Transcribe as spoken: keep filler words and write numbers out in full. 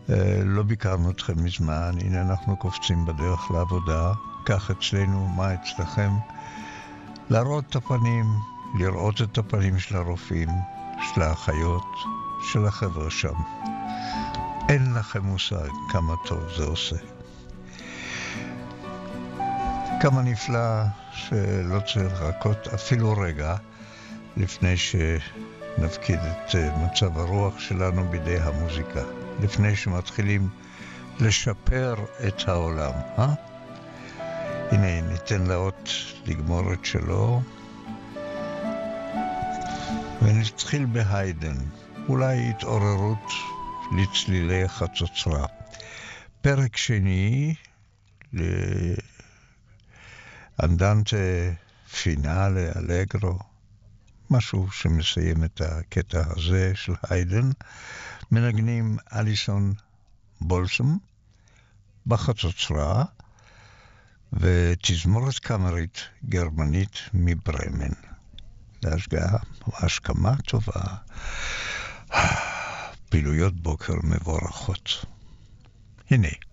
לא ביקרנו אתכם מזמן, הנה אנחנו קופצים בדרך לעבודה, כך אצלנו, מה אצלכם? להראות את הפנים, לראות את הפנים של הרופאים, של האחיות, של החבר'ה שם. אין לכם מושג כמה טוב זה עושה. כמה נפלא שלא צריך לחכות אפילו רגע לפני שנפקיד את מצב הרוח שלנו בידי המוזיקה, לפני שמתחילים לשפר את העולם, אה? הנה, ניתן לאות לגמור את שלו, ונתחיל בהיידן, אולי התעוררות לצלילי חצוצרה. פרק שני, לאנדנטה פינאלה, אלגרו, משהו שמסיים את הקטע הזה של היידן, מנגנים אליסון בולסום בחצוצרה, ותזמורת קאמרית גרמנית מברמן. להשגעה והשכמה טובה. פעילויות בוקר מבורכות. הנה.